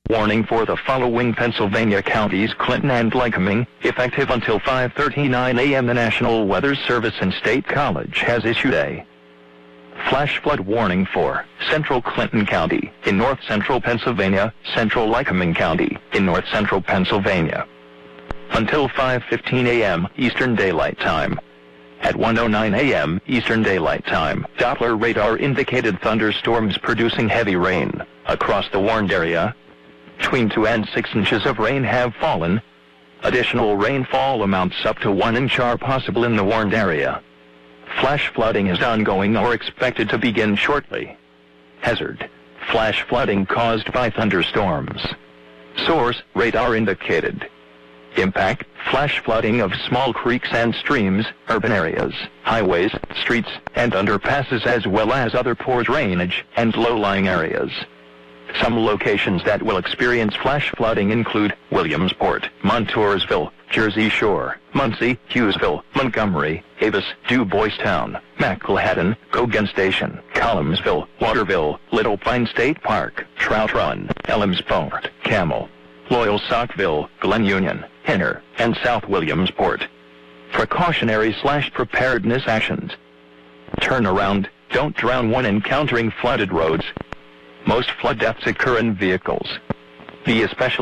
Warning for the following Pennsylvania counties: Clinton and Lycoming, effective until 5:39 a.m. The National Weather Service and State College has issued a flash flood warning for Central Clinton County in north-central Pennsylvania, Central Lycoming County in north-central Pennsylvania, until 5:15 a.m. Eastern Daylight Time. At 1:09 a.m. Eastern Daylight Time, Doppler radar indicated thunderstorms producing heavy rain across the warned area. Between 2 and 6 inches of rain have fallen. Additional rainfall amounts up to 1 inch are possible in the warned area. Flash flooding is ongoing or expected to begin shortly. Hazard: flash flooding caused by thunderstorms. Source: radar indicated. Impact: flash flooding of small creeks and streams, urban areas, highways, streets, and underpasses, as well as other poor drainage and low-lying areas. Some locations that will experience flash flooding include Williamsport, Montoursville, Jersey Shore, Muncie, Hughesville, Montgomery, Avis, Du Boistown, Maclehaddon, Cogan Station, Collinsville, Waterville, Little Pine State Park, Trout Run, Elmsport, Camel, Loyal Saukville, Glen Union, Henner, and South Williamsport. Precautionary/preparedness actions: turn around, don't drown when encountering flooded roads. Most flood deaths occur in vehicles. Be especially